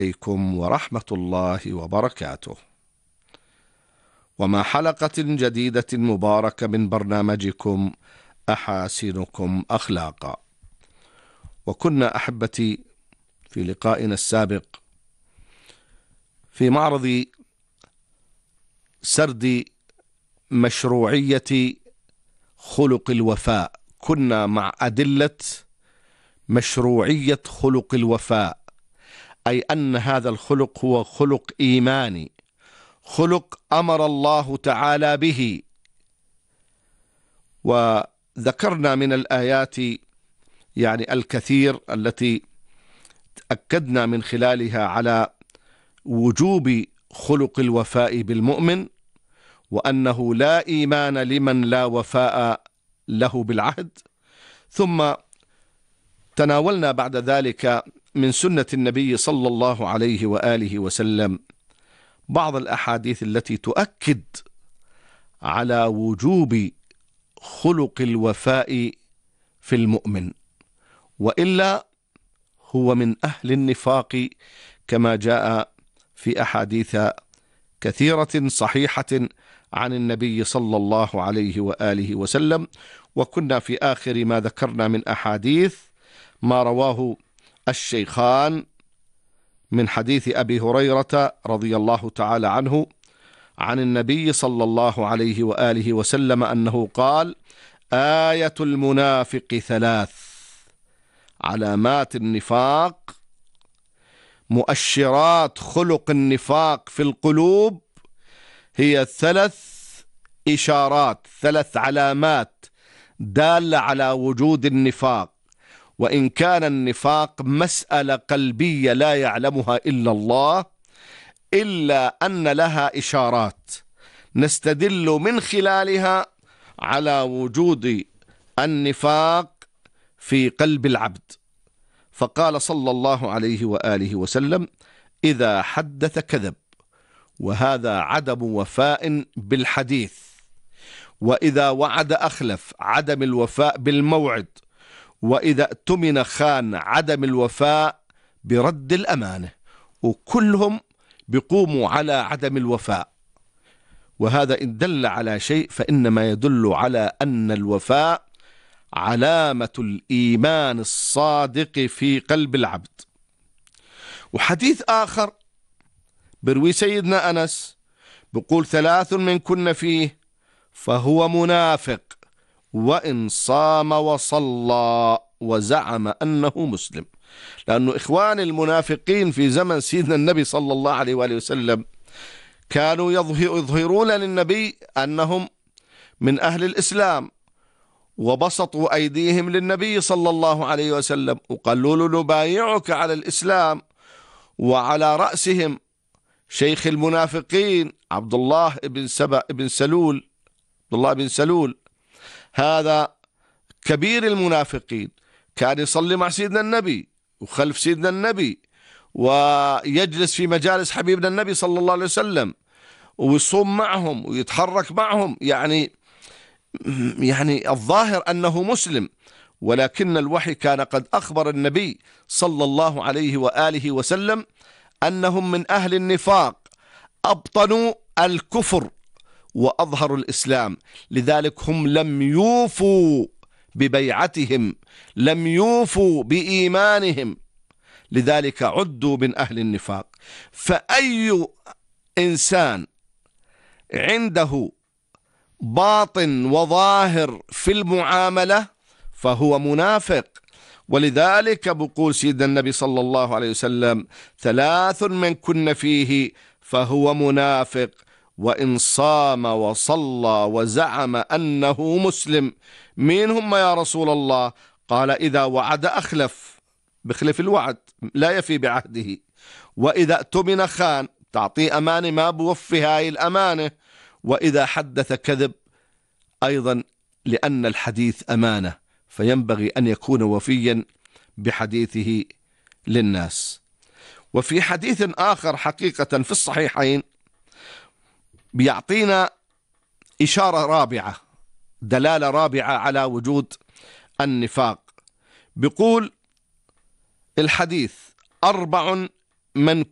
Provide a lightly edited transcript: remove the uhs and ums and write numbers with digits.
عليكم ورحمة الله وبركاته. ومع حلقة جديدة مباركة من برنامجكم أحاسنكم أخلاقا. وكنا أحبتي في لقائنا السابق في معرض سرد مشروعية خلق الوفاء، كنا مع أدلة مشروعية خلق الوفاء، أي أن هذا الخلق هو خلق إيماني، خلق أمر الله تعالى به. وذكرنا من الآيات الكثير التي أكدنا من خلالها على وجوب خلق الوفاء بالمؤمن، وأنه لا إيمان لمن لا وفاء له بالعهد. ثم تناولنا بعد ذلك من سنة النبي صلى الله عليه وآله وسلم بعض الأحاديث التي تؤكد على وجوب خلق الوفاء في المؤمن، وإلا هو من أهل النفاق، كما جاء في أحاديث كثيرة صحيحة عن النبي صلى الله عليه وآله وسلم. وكنا في آخر ما ذكرنا من أحاديث ما رواه الشيخان من حديث أبي هريرة رضي الله تعالى عنه عن النبي صلى الله عليه وآله وسلم أنه قال: آية المنافق 3، علامات النفاق، مؤشرات خلق النفاق في القلوب هي 3 إشارات، 3 علامات دالة على وجود النفاق. وإن كان النفاق مسألة قلبية لا يعلمها إلا الله، إلا أن لها إشارات نستدل من خلالها على وجود النفاق في قلب العبد. فقال صلى الله عليه وآله وسلم: إذا حدث كذب، وهذا عدم وفاء بالحديث. وإذا وعد أخلف، عدم الوفاء بالموعد. وإذا اؤتمن خان، عدم الوفاء برد الأمانة. وكلهم بيقوموا على عدم الوفاء، وهذا إن دل على شيء فإنما يدل على أن الوفاء علامة الإيمان الصادق في قلب العبد. وحديث آخر بروي سيدنا أنس بيقول: 3 من كن فيه فهو منافق، وإن صام وصلى وزعم أنه مسلم. لأنه إخوان المنافقين في زمن سيدنا النبي صلى الله عليه وآله وسلم كانوا يظهرون للنبي أنهم من أهل الإسلام، وبسطوا أيديهم للنبي صلى الله عليه وسلم وقالوا له: نبايعك على الإسلام. وعلى رأسهم شيخ المنافقين عبد الله بن سلول، هذا كبير المنافقين، كان يصلي مع سيدنا النبي وخلف سيدنا النبي، ويجلس في مجالس حبيبنا النبي صلى الله عليه وسلم، ويصوم معهم ويتحرك معهم، يعني الظاهر أنه مسلم. ولكن الوحي كان قد أخبر النبي صلى الله عليه وآله وسلم أنهم من أهل النفاق، أبطنوا الكفر وأظهروا الإسلام. لذلك هم لم يوفوا ببيعتهم، لم يوفوا بإيمانهم، لذلك عدوا من أهل النفاق. فأي إنسان عنده باطن وظاهر في المعاملة فهو منافق. ولذلك بقول سيدنا النبي صلى الله عليه وسلم: 3 من كن فيه فهو منافق، وإن صام وصلى وزعم أنه مسلم. مين هم يا رسول الله؟ قال: إذا وعد أخلف، بخلف الوعد، لا يفي بعهده. وإذا اؤتمن خان، تعطيه أمانة ما بوفي هاي الأمانة. وإذا حدث كذب، أيضا لأن الحديث أمانة، فينبغي أن يكون وفيا بحديثه للناس. وفي حديث آخر حقيقة في الصحيحين بيعطينا إشارة رابعة، دلالة رابعة على وجود النفاق. بيقول الحديث: 4 من